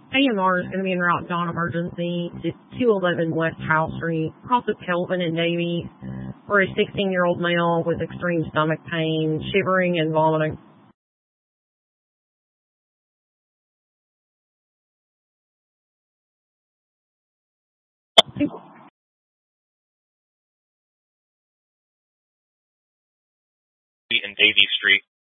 AMR is going to be in route dawn emergency. It's 211 West Howe Street, across of Kelvin and Davy, for a 16-year-old male with extreme stomach pain, shivering, and vomiting. And Davy Street.